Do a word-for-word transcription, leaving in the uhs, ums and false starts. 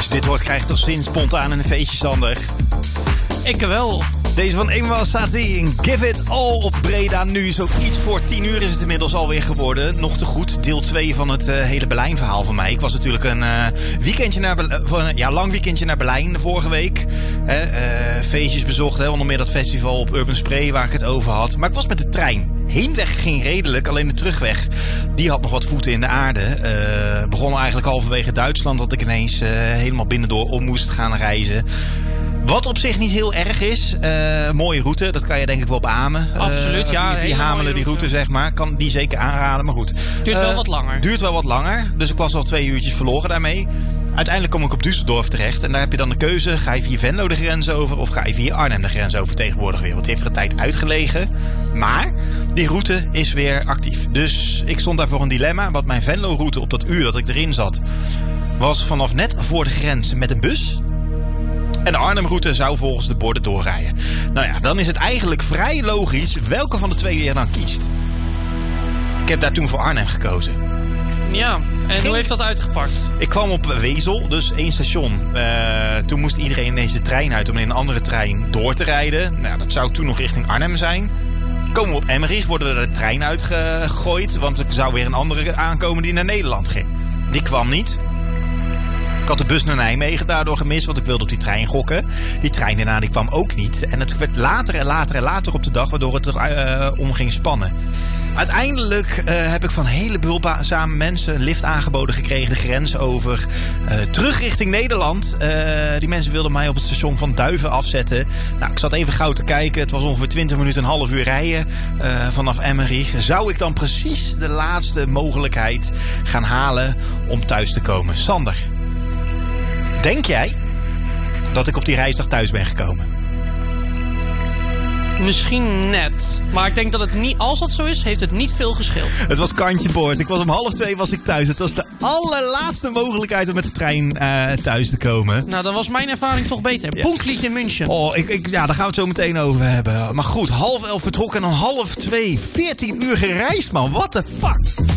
Als je dit hoort, krijg je toch zin spontaan in een feestje, Sander? Ik wel. Deze van Eenmaal Satie, Give It All op Breda nu. Zo iets voor tien uur is het inmiddels alweer geworden. Nog te goed, deel twee van het uh, hele Berlijn-verhaal van mij. Ik was natuurlijk een uh, weekendje naar Be- uh, ja, lang weekendje naar Berlijn vorige week. Hè, uh, feestjes bezocht, hè, onder meer dat festival op Urban Spray waar ik het over had. Maar ik was met de trein. Heenweg ging redelijk, alleen de terugweg, die had nog wat voeten in de aarde. Uh, begon eigenlijk halverwege Duitsland dat ik ineens uh, helemaal binnendoor om moest gaan reizen. Wat op zich niet heel erg is. Uh, mooie route, dat kan je denk ik wel beamen. Absoluut, uh, ja. Via Hamelen die route, zeg maar. Kan die zeker aanraden, maar goed. Duurt uh, wel wat langer. Duurt wel wat langer. Dus ik was al twee uurtjes verloren daarmee. Uiteindelijk kom ik op Düsseldorf terecht. En daar heb je dan de keuze. Ga je via Venlo de grens over of ga je via Arnhem de grens over tegenwoordig weer. Want die heeft er een tijd uitgelegen. Maar die route is weer actief. Dus ik stond daar voor een dilemma. Want mijn Venlo-route op dat uur dat ik erin zat was vanaf net voor de grens met een bus. En de Arnhem-route zou volgens de borden doorrijden. Nou ja, dan is het eigenlijk vrij logisch welke van de twee je dan kiest. Ik heb daar toen voor Arnhem gekozen. Ja, en Ging... hoe heeft dat uitgepakt? Ik kwam op Wezel, dus één station. Uh, toen moest iedereen ineens de trein uit om in een andere trein door te rijden. Nou, dat zou toen nog richting Arnhem zijn. Komen we op Emmerich, worden er de trein uitgegooid. Want er zou weer een andere aankomen die naar Nederland ging. Die kwam niet. Ik had de bus naar Nijmegen daardoor gemist, want ik wilde op die trein gokken. Die trein daarna die kwam ook niet. En het werd later en later en later op de dag, waardoor het er uh, om ging spannen. Uiteindelijk uh, heb ik van hele behulpzame mensen een lift aangeboden gekregen, de grens over, uh, terug richting Nederland. Uh, die mensen wilden mij op het station van Duiven afzetten. Nou, ik zat even gauw te kijken. Het was ongeveer twintig minuten, een half uur rijden uh, vanaf Emmerich. Zou ik dan precies de laatste mogelijkheid gaan halen om thuis te komen? Sander, denk jij dat ik op die reisdag thuis ben gekomen? Misschien net. Maar ik denk dat het niet, als dat zo is, heeft het niet veel gescheeld. Het was kantje boord. Ik was om half twee was ik thuis. Het was de allerlaatste mogelijkheid om met de trein uh, thuis te komen. Nou, dan was mijn ervaring toch beter. Ja. Punktliedje München. Oh, ik, ik, ja, daar gaan we het zo meteen over hebben. Maar goed, half elf vertrokken en dan half twee. veertien uur gereisd, man. What the fuck?